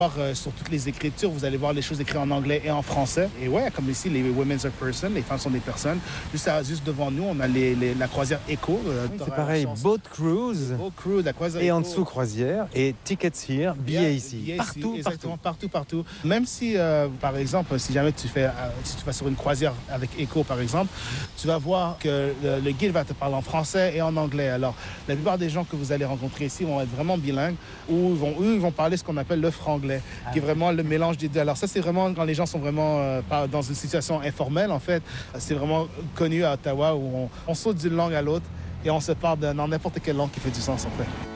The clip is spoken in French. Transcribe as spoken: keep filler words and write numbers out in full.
Euh, sur toutes les écritures, vous allez voir les choses écrites en anglais et en français. Et ouais, comme ici, les women's are person, les femmes sont des personnes. Juste, à, juste devant nous, on a les, les, la croisière Echo. Euh, oui, c'est pareil, Boat Cruise. Boat Cruise, la croisière Et Echo. en dessous, croisière. Et Tickets Here, billets ici. Billets partout, ici, exactement, partout. partout, partout. Même si, euh, par exemple, si jamais tu fais, euh, si tu vas sur une croisière avec Echo, par exemple, tu vas voir que le, le guide va te parler en français et en anglais. Alors, la plupart des gens que vous allez rencontrer ici vont être vraiment bilingues ou ils vont, eux, ils vont parler ce qu'on appelle le franglais, ah, qui est vraiment le mélange des deux. Alors ça, c'est vraiment quand les gens sont vraiment euh, dans une situation informelle, en fait. C'est vraiment connu à Ottawa où on, on saute d'une langue à l'autre et on se parle dans n'importe quelle langue qui fait du sens, en fait.